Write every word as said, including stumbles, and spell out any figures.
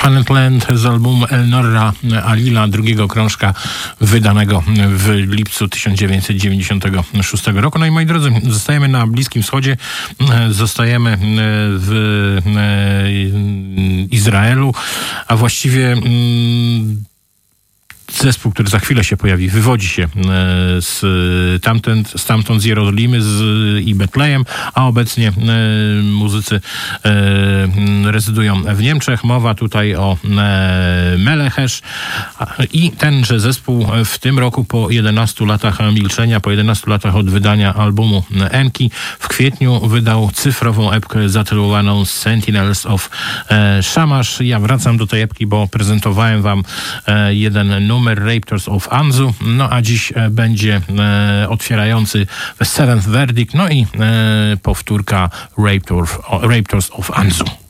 Planet Land z albumu El Norra Alila, drugiego krążka wydanego w lipcu tysiąc dziewięćset dziewięćdziesiątego szóstego roku. No i moi drodzy, zostajemy na Bliskim Wschodzie, zostajemy w Izraelu, a właściwie zespół, który za chwilę się pojawi, wywodzi się z tamtąd, stamtąd z Jerozolimy z, i Betlejem, a obecnie muzycy rezydują w Niemczech. Mowa tutaj o Melechesz i tenże zespół w tym roku po jedenastu latach milczenia, po jedenastu latach od wydania albumu Enki w kwietniu wydał cyfrową epkę zatytułowaną Sentinels of Shamash. Ja wracam do tej epki, bo prezentowałem wam jeden numer Raptors of Anzu, no a dziś będzie e, otwierający The Seventh Verdict, no i e, powtórka Raptors, Raptors of Anzu.